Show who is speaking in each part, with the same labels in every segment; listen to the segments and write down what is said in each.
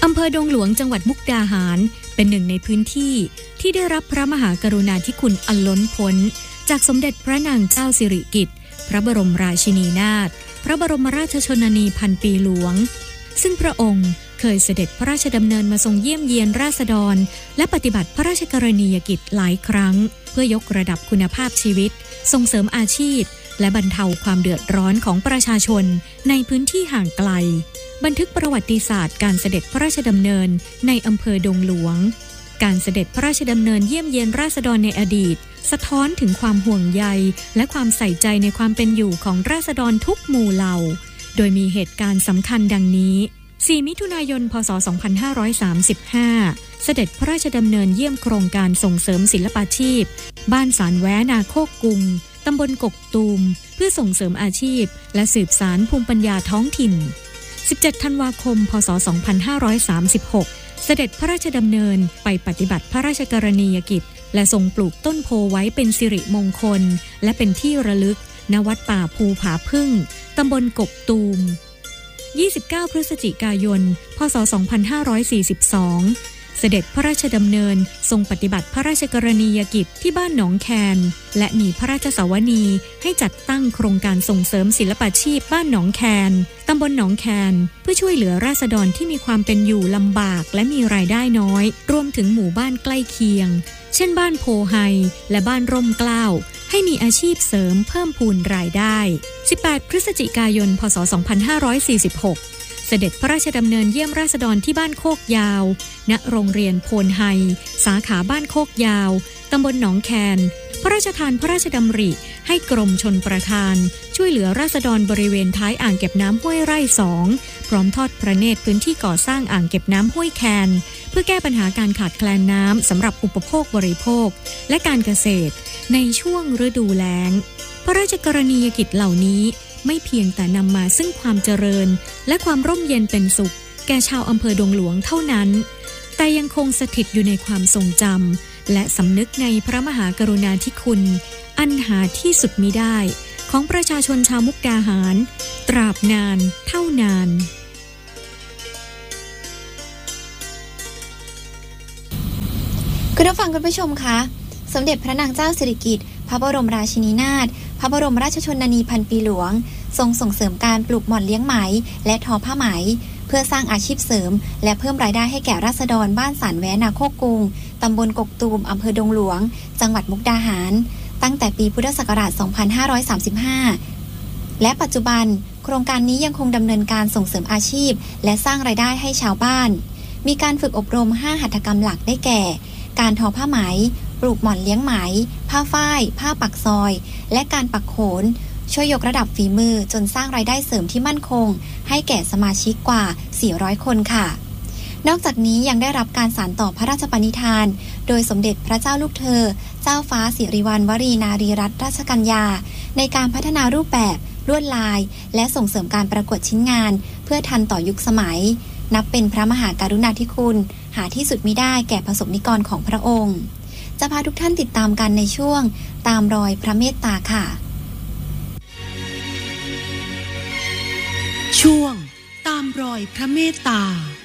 Speaker 1: อำเภอดงหลวงจังหวัดมุกดาหารเป็นหนึ่งในพื้นที่ที่ได้รับพระมหากรุณาธิคุณอันล้นพ้นจากสมเด็จพระนางเจ้าสิริกิติ์พระบรมราชินีนาถพระบรมราชชนนีพันปีหลวงซึ่งพระองค์เคยเสด็จพระราชดำเนินมาทรงเยี่ยมเยียนราษฎรและปฏิบัติพระราชกรณียกิจหลายครั้งเพื่อยกระดับคุณภาพชีวิตส่งเสริมอาชีพและบรรเทาความเดือดร้อนของประชาชนในพื้นที่ห่างไกลบันทึกประวัติศาสตร์การเสด็จพระราชดำเนินในอำเภอดงหลวงการเสด็จพระราชดำเนินเยี่ยมเยียนราษฎรในอดีตสะท้อนถึงความห่วงใยและความใส่ใจในความเป็นอยู่ของราษฎรทุกหมู่เหล่าโดยมีเหตุการณ์สำคัญดังนี้4 มิถุนายน พ.ศ. 2535 เสด็จพระราชดำเนินเยี่ยมโครงการส่งเสริมศิลปาชีพบ้านสารแว้นาโคกกุงตำบลกกตูมเพื่อส่งเสริมอาชีพและสืบสานภูมิปัญญาท้องถิ่น17 ธันวาคม พ.ศ. 2536 เสด็จพระราชดำเนินไปปฏิบัติพระราชกรณียกิจและทรงปลูกต้นโพไว้เป็นสิริมงคลและเป็นที่ระลึกณวัดป่าภูผาพึ่งตำบลกกตูม29 พฤศจิกายน พ.ศ. 2542 เสด็จพระราชดำเนินทรงปฏิบัติพระราชกรณียกิจที่บ้านหนองแคนและมีพระราชสวนีให้จัดตั้งโครงการส่งเสริมศิลปาชีพบ้านหนองแคนตำบลหนองแคนเพื่อช่วยเหลือราษฎรที่มีความเป็นอยู่ลำบากและมีรายได้น้อยรวมถึงหมู่บ้านใกล้เคียงเช่นบ้านโพไฮและบ้านร่มเกล้าให้มีอาชีพเสริมเพิ่มพูนรายได้18 พฤศจิกายน พ.ศ. 2546 เสด็จพระราชดำเนินเยี่ยมราษฎรที่บ้านโคกยาวณโรงเรียนโพนไฮสาขาบ้านโคกยาวตำบลหนองแคนพระราชทานพระราชดำริให้กรมชลประทานช่วยเหลือราษฎรบริเวณท้ายอ่างเก็บน้ำห้วยไร่2พร้อมทอดพระเนตรพื้นที่ก่อสร้างอ่างเก็บน้ำห้วยแคนเพื่อแก้ปัญหาการขาดแคลนน้ำสำหรับอุปโภคบริโภคและการเกษตรในช่วงฤดูแล้งพระราชกรณียกิจเหล่านี้ไม่เพียงแต่นำมาซึ่งความเจริญและความร่มเย็นเป็นสุขแก่ชาวอำเภอดงหลวงเท่านั้นแต่ยังคงสถิตอยู่ในความทรงจำและสำนึกในพระมหากรุณาธิคุณอันหาที่สุดมิได้ของประชาชนชาวมุกดาหารตราบนานเท่านาน
Speaker 2: คุณผู้ชมคะสมเด็จพระนางเจ้าสิริกิติ์พระบรมราชินีนาถพระบรมราชชนนีพันปีหลวงทรงส่งเสริมการปลูกหม่อนเลี้ยงไหมและทอผ้าไหมเพื่อสร้างอาชีพเสริมและเพิ่มรายได้ให้แก่ราษฎรบ้านสารแว้นาโคกกุงตำบลกกตูมอำเภอดงหลวงจังหวัดมุกดาหารตั้งแต่ปีพุทธศักราช 2535 และปัจจุบันโครงการนี้ยังคงดำเนินการส่งเสริมอาชีพและสร้างรายได้ให้ชาวบ้านมีการฝึกอบรม5หัตถกรรมหลักได้แก่การทอผ้าไหมปลูกหม่อนเลี้ยงไหมผ้าฝ้ายผ้าปักซอยและการปักโขนช่วยยกระดับฝีมือจนสร้างรายได้เสริมที่มั่นคงให้แก่สมาชิกกว่า400คนค่ะนอกจากนี้ยังได้รับการสานต่อพระราชปณิธานโดยสมเด็จพระเจ้าลูกเธอเจ้าฟ้าสิริวัณวรีนารีรัตนราชกัญญาในการพัฒนารูปแบบลวดลายและส่งเสริมการประกวดชิ้นงานเพื่อทันต่อยุคสมัยนับเป็นพระมหากรุณาธิคุณหาที่สุดมิได้แก่ประสบนิกรของพระองค์จะพาทุกท่านติดตามกันในช่วงตามรอยพระเมตตาค่ะ
Speaker 3: ช่วงตามรอยพระเมตตา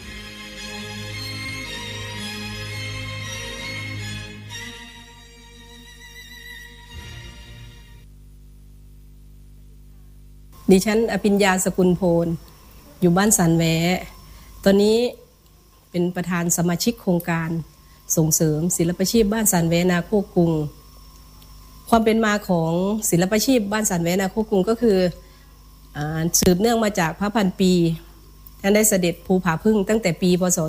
Speaker 4: ดิฉันอภิญญาสกุลโพนอยู่บ้านสันแวตอนนี้เป็นประธานสมาชิกโครงการส่งเสริมศิลปาชีพบ้านสันแวนาโคกกุงความเป็นมาของศิลปาชีพบ้านสันแวนาโคกกุงก็คือสืบเนื่องมาจากพระพันปีท่านได้เสด็จภูผาพึ่งตั้งแต่ปีพ.ศ.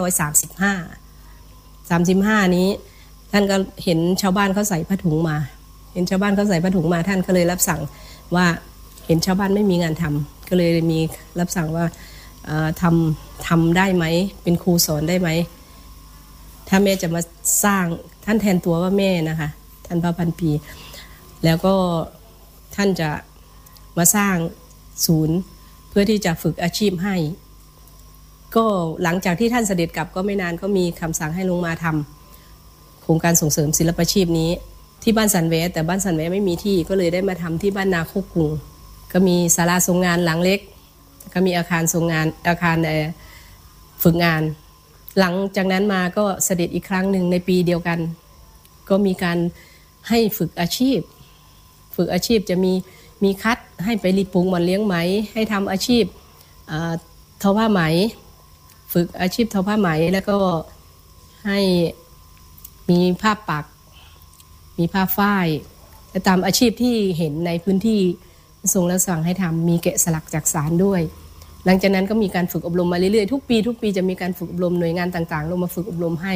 Speaker 4: 2535นี้ท่านก็เห็นชาวบ้านเขาใส่ผ้าถุงมาท่านก็เลยรับสั่งว่าเห็นชาวบ้านไม่มีงานทำก็เลยมีรับสั่งว่าทำได้ไหมเป็นครูสอนได้ไหมถ้าแม่จะมาสร้างท่านแทนตัวว่าแม่นะคะท่านพระพันปีแล้วก็ท่านจะมาสร้างศูนย์เพื่อที่จะฝึกอาชีพให้ก็หลังจากที่ท่านเสด็จกลับก็ไม่นานก็มีคำสั่งให้ลงมาทำโครงการส่งเสริมศิลปาชีพนี้ที่บ้านสันแวแต่บ้านสันแวไม่มีที่ก็เลยได้มาทำที่บ้านนาโคกกุงก็มีศาลาทรงงานหลังเล็กก็มีอาคารทรงงานอาคารฝึกงานหลังจากนั้นมาก็เสด็จอีกครั้งหนึ่งในปีเดียวกันก็มีการให้ฝึกอาชีพจะมีคัดให้ไปรีดปลูกหม่อนเลี้ยงไหมให้ทำอาชีพทอผ้าไหมฝึกอาชีพทอผ้าไหมแล้วก็ให้มีผ้าปักมีผ้าฝ้ายตามอาชีพที่เห็นในพื้นที่ทรงรับสั่งให้ทำมีแกะสลักจักสานด้วยหลังจากนั้นก็มีการฝึกอบรมมาเรื่อยๆทุกปีจะมีการฝึกอบรมหน่วยงานต่างๆลงมาฝึกอบรมให้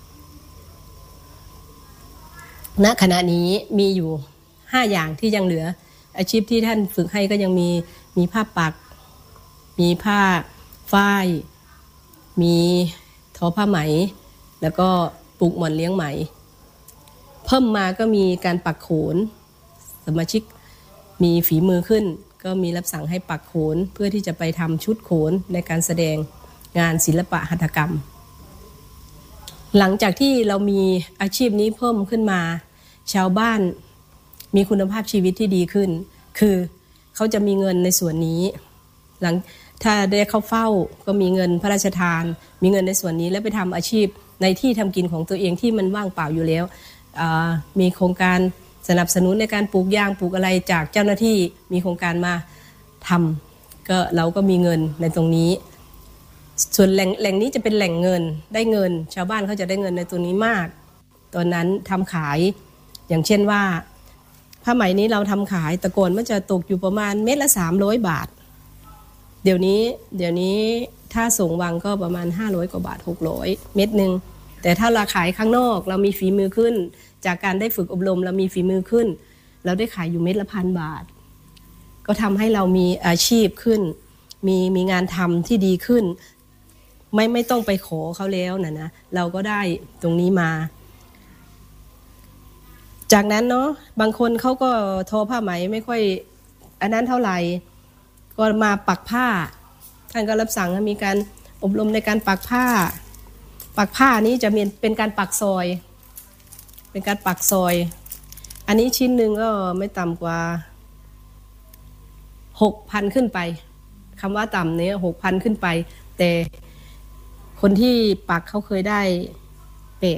Speaker 4: ณขณะนี้มีอยู่5อย่างที่ยังเหลืออาชีพที่ท่านฝึกให้ก็ยังมีผ้าปักมีผ้าฝ้ายมีทอผ้าไหมแล้วก็ปลูกหม่อนเลี้ยงไหมเพิ่มมาก็มีการปักโขนสมาชิกมีฝีมือขึ้นก็มีรับสั่งให้ปักโขนเพื่อที่จะไปทำชุดโขนในการแสดงงานศิลปะหัตถกรรมหลังจากที่เรามีอาชีพนี้เพิ่มขึ้นมาชาวบ้านมีคุณภาพชีวิตที่ดีขึ้นคือเขาจะมีเงินในส่วนนี้หลังถ้าได้เข้าเฝ้าก็มีเงินพระราชทานมีเงินในส่วนนี้แล้วไปทำอาชีพในที่ทำกินของตัวเองที่มันว่างเปล่าอยู่แล้วมีโครงการสนับสนุนในการปลูกยางปลูกอะไรจากเจ้าหน้าที่มีโครงการมาทำก็เราก็มีเงินในตรงนี้ส่วนแหล่งนี้จะเป็นแหล่งเงินได้เงินชาวบ้านเขาจะได้เงินในตัวนี้มากตอนนั้นทำขายอย่างเช่นว่าผ้าไหมนี้เราทำขายแต่ก่อนมันจะตกอยู่ประมาณเม็ดละ300 บาทเดี๋ยวนี้ถ้าส่งวังก็ประมาณ500 กว่าบาท600เม็ดนึงแต่ถ้าเราขายข้างนอกเรามีฝีมือขึ้นจากการได้ฝึกอบรมเรามีฝีมือขึ้นเราได้ขายอยู่เม็ดละ1,000 บาทก็ทำให้เรามีอาชีพขึ้นมีงานทำที่ดีขึ้นไม่ต้องไปขอเขาแล้วนะเราก็ได้ตรงนี้มาจากนั้นเนาะบางคนเขาก็ทอผ้าไหมไม่ค่อยอันนั้นเท่าไหร่ก็มาปักผ้าท่านก็รับสั่งให้มีการอบรมในการปักผ้านี้จะเป็นการปักซอยอันนี้ชิ้นหนึ่งก็ไม่ต่ำกว่า 6,000 ขึ้นไปคำว่าต่ำเนี่ย 6,000 ขึ้นไปแต่คนที่ปักเขาเคยได้